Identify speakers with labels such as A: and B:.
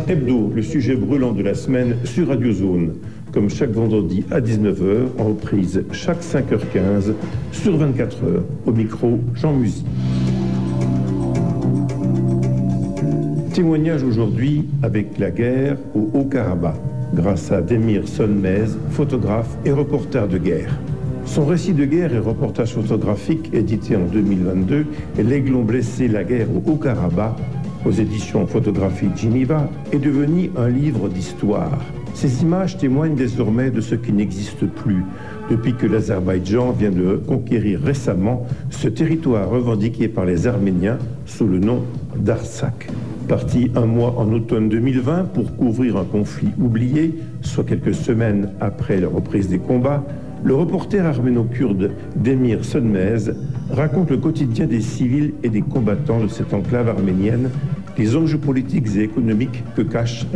A: Hebdo, le sujet brûlant de la semaine sur Radio Zone. Comme chaque vendredi à 19h, en reprise chaque 5h15 sur 24h. Au micro, Jean Musy. Témoignage aujourd'hui avec la guerre au Haut-Karabakh, grâce à Demir Sonmez, photographe et reporter de guerre. Son récit de guerre et reportage photographique, édité en 2022, est L'Aiglon blessé, la guerre au Haut-Karabakh, aux éditions photographiques Geneva, est devenu un livre d'histoire. Ces images témoignent désormais de ce qui n'existe plus, depuis que l'Azerbaïdjan vient de conquérir récemment ce territoire revendiqué par les Arméniens sous le nom d'Artsakh. Parti un mois en automne 2020 pour couvrir un conflit oublié, soit quelques semaines après la reprise des combats, le reporter arméno-kurde Demir Sonmez raconte le quotidien des civils et des combattants de cette enclave arménienne, les enjeux politiques et économiques que cache